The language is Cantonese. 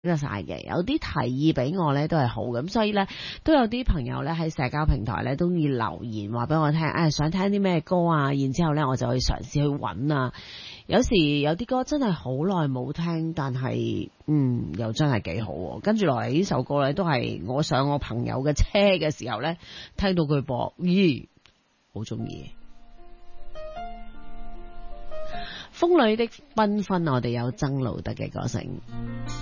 得晒嘅，有啲提議俾我咧都係好嘅，咁所以咧都有啲朋友咧喺社交平台咧都要留言話俾我聽，想聽啲咩歌啊，然之後咧我就去嘗試去揾啊。有時有啲歌真係好耐冇聽，但係又真係幾好喎。跟住落嚟呢首歌咧都係我上我朋友嘅車嘅時候咧聽到佢播，好中意。風裏的繽紛，我哋有曾路德嘅歌聲。